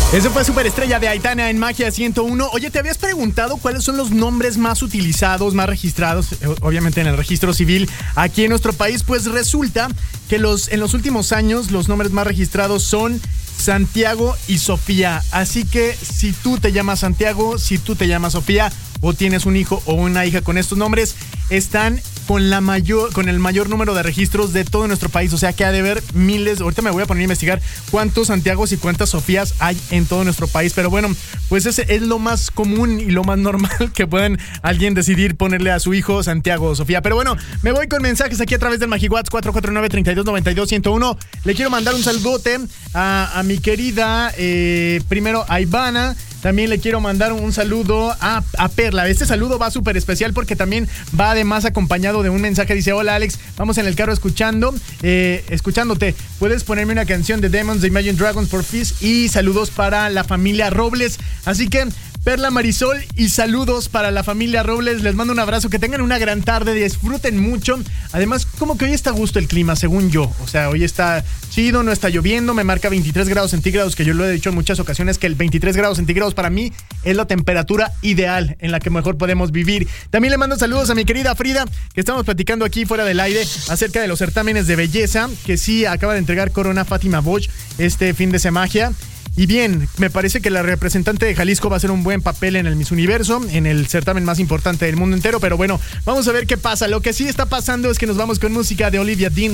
Eso fue Superestrella de Aitana en Magia 101. Oye, ¿te habías preguntado cuáles son los nombres más utilizados, más registrados, obviamente en el registro civil aquí en nuestro país? Pues resulta que en los últimos años los nombres más registrados son Santiago y Sofía. Así que si tú te llamas Santiago, si tú te llamas Sofía o tienes un hijo o una hija con estos nombres, están con el mayor número de registros de todo nuestro país. O sea que ha de haber miles. Ahorita me voy a poner a investigar cuántos Santiagos y cuántas Sofías hay en todo nuestro país. Pero bueno, pues ese es lo más común y lo más normal que puedan alguien decidir ponerle a su hijo Santiago o Sofía. Pero bueno, me voy con mensajes aquí a través del MagiWhat's 449-3292-101. Le quiero mandar un saludote a mi querida, primero a Ivana. También le quiero mandar un saludo a Perla. Este saludo va súper especial porque también va además acompañado de un mensaje. Dice: hola Alex, vamos en el carro escuchándote. ¿Puedes ponerme una canción de Demons de Imagine Dragons por Fizz? Y saludos para la familia Robles. Así que Perla, Marisol, y saludos para la familia Robles. Les mando un abrazo, que tengan una gran tarde, disfruten mucho. Además, como que hoy está a gusto el clima, según yo. O sea, hoy está chido, no está lloviendo, me marca 23 grados centígrados, que yo lo he dicho en muchas ocasiones, que el 23 grados centígrados para mí es la temperatura ideal en la que mejor podemos vivir. También le mando saludos a mi querida Frida, que estamos platicando aquí fuera del aire acerca de los certámenes de belleza, que sí acaba de entregar corona Fátima Bosch este fin de semana. Y bien, me parece que la representante de Jalisco va a hacer un buen papel en el Miss Universo, en el certamen más importante del mundo entero. Pero bueno, vamos a ver qué pasa. Lo que sí está pasando es que nos vamos con música de Olivia Dean.